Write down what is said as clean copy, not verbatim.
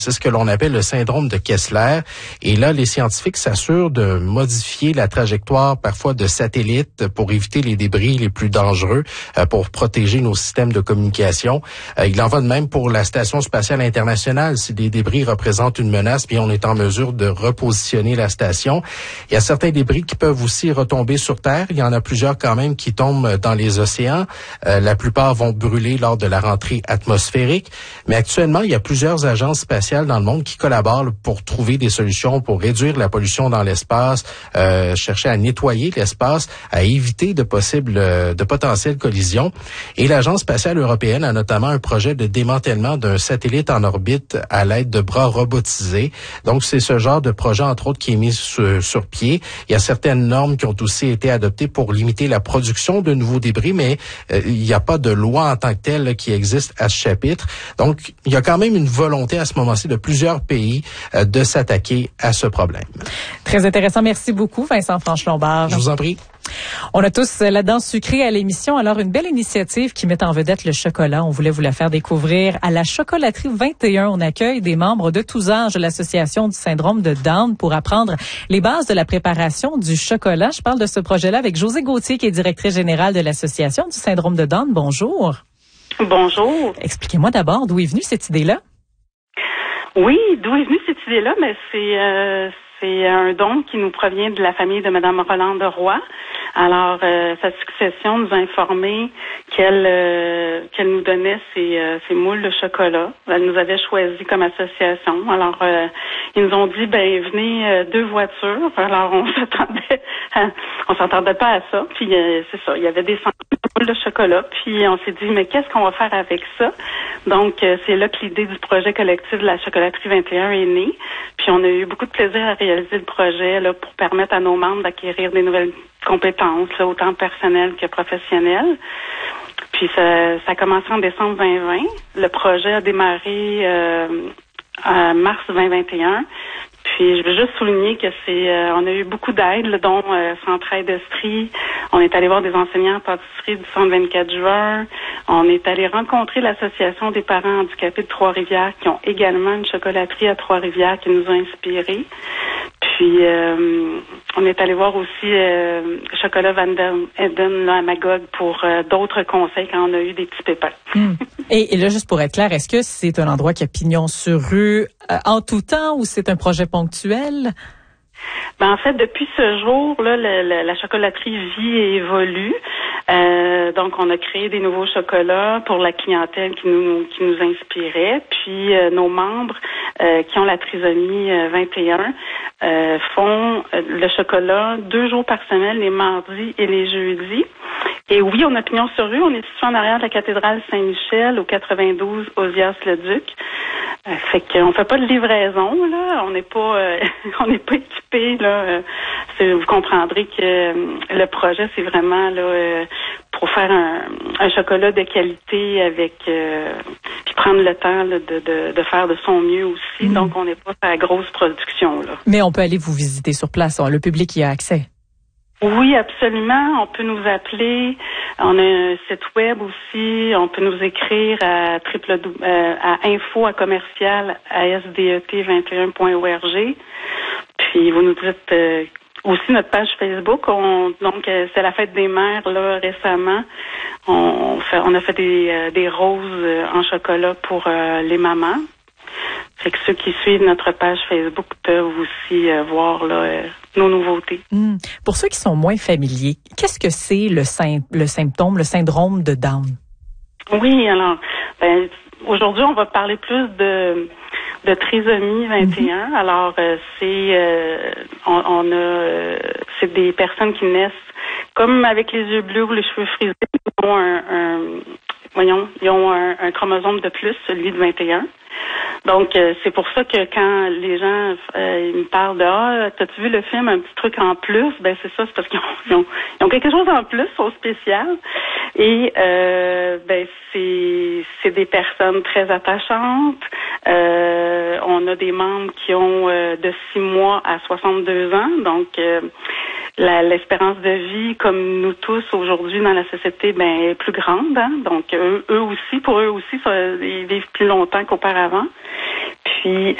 C'est ce que l'on appelle le syndrome de Kessler. Et là, les scientifiques s'assurent de modifier la trajectoire parfois de satellites pour éviter les débris les plus dangereux, pour protéger nos systèmes de communication. Il en va de même pour la Station spatiale internationale. Si des débris représentent une menace, bien on est en mesure de repositionner la station. Il y a certains débris qui peuvent aussi retomber sur Terre. Il y en a plusieurs quand même qui tombent dans les océans. La plupart vont brûler lors de la rentrée atmosphérique. Mais actuellement, il y a plusieurs agences spatiales dans le monde qui collaborent pour trouver des solutions pour réduire la pollution dans l'espace, chercher à nettoyer l'espace, à éviter de potentielles collisions. Et l'Agence spatiale européenne a notamment un projet de démantèlement d'un satellite en orbite à l'aide de bras robotisés. Donc, c'est ce genre de projet, entre autres, qui est mis sur pied. Il y a certaines normes qui ont aussi été adoptées pour limiter la production de nouveaux débris, mais il n'y a pas de loi en tant que telle qui existe à ce chapitre. Donc, il y a quand même une volonté à ce moment-ci de plusieurs pays de s'attaquer à ce problème. Très intéressant. Merci beaucoup, Vincent Franche-Lombard. Je vous en prie. On a tous la dent sucrée à l'émission. Alors, une belle initiative qui met en vedette le chocolat. On voulait vous la faire découvrir. À la Chocolaterie 21, on accueille des membres de tous âges de l'Association du syndrome de Down pour apprendre les bases de la préparation du chocolat. Je parle de ce projet-là avec Josée Gauthier, qui est directrice générale de l'Association du syndrome de Down. Bonjour. Bonjour. Expliquez-moi d'abord d'où est venue cette idée-là. Oui, d'où est venue cette idée-là? Mais c'est un don qui nous provient de la famille de Mme Rolande Roy. Alors, sa succession nous a informé qu'elle nous donnait ses moules de chocolat. Elle nous avait choisi comme association. Alors, ils nous ont dit, venez 2 voitures. Alors, on s'attendait pas à ça. Puis, c'est ça, il y avait des centaines de moules de chocolat. Puis, on s'est dit, mais qu'est-ce qu'on va faire avec ça? Donc, c'est là que l'idée du projet collectif de la Chocolaterie 21 est née. Puis, on a eu beaucoup de plaisir à réaliser le projet là pour permettre à nos membres d'acquérir des nouvelles compétences, là, autant personnelles que professionnelles. Puis, ça a commencé en décembre 2020. Le projet a démarré en mars 2021. Puis, je veux juste souligner que on a eu beaucoup d'aide, là, dont Centraide Estrie. On est allé voir des enseignants en pâtisserie du centre 24 juin. On est allé rencontrer l'Association des parents handicapés de Trois-Rivières qui ont également une chocolaterie à Trois-Rivières qui nous a inspirés. Puis, on est allé voir aussi Chocolat Van den Eden là, à Magog pour d'autres conseils quand on a eu des petits pépins. Et là, juste pour être clair, est-ce que c'est un endroit qui a pignon sur rue en tout temps ou c'est un projet ponctuel? En fait, depuis ce jour, là, la chocolaterie vit et évolue. Donc, on a créé des nouveaux chocolats pour la clientèle qui nous inspirait. Puis, nos membres qui ont la trisomie 21 font le chocolat 2 jours par semaine, les mardis et les jeudis. Et oui, on a pignon sur rue. On est situé en arrière de la cathédrale Saint-Michel, au 92 Ozias-le-Duc. Fait qu'on fait pas de livraison, là. On n'est pas équipé, là. Vous comprendrez que le projet, c'est vraiment là pour faire un chocolat de qualité avec puis prendre le temps là, de faire de son mieux aussi. Donc, on n'est pas à la grosse production, là. Mais on peut aller vous visiter sur place. Le public y a accès. Oui, absolument. On peut nous appeler. On a un site web aussi. On peut nous écrire à info@asdet21.org. Puis vous nous dites aussi notre page Facebook. Donc c'est la fête des mères là récemment. On a fait des roses en chocolat pour les mamans. Fait que ceux qui suivent notre page Facebook peuvent aussi voir là, nos nouveautés. Pour ceux qui sont moins familiers, qu'est-ce que c'est le symptôme, le syndrome de Down? Oui, alors, aujourd'hui, on va parler plus de trisomie 21. Alors, c'est des personnes qui naissent comme avec les yeux bleus ou les cheveux frisés. Ils ont un chromosome de plus, celui de 21. Donc, c'est pour ça que quand les gens ils me parlent de t'as-tu vu le film, un petit truc en plus? C'est ça, c'est parce qu'ils ont quelque chose en plus, au spécial. Et c'est des personnes très attachantes. On a des membres qui ont de 6 mois à 62 ans. Donc, l'espérance de vie, comme nous tous aujourd'hui dans la société, est plus grande. Hein? Donc, eux aussi, ils vivent plus longtemps qu'auparavant. puis